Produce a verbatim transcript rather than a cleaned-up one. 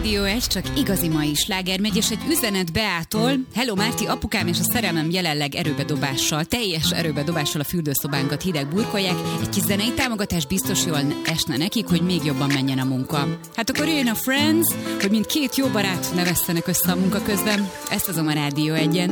Rádió egy, csak igazi mai sláger megy, és egy üzenet Beától. Hello Márti, apukám és a szerelmem jelenleg erőbedobással, teljes erőbedobással a fürdőszobánkat hideg burkolják. Egy kis zenei támogatás biztos jól esne nekik, hogy még jobban menjen a munka. Hát akkor jöjjön a Friends, hogy mint két jó barát ne vesszenek össze a munka közben. Ezt azon a Rádió egyen.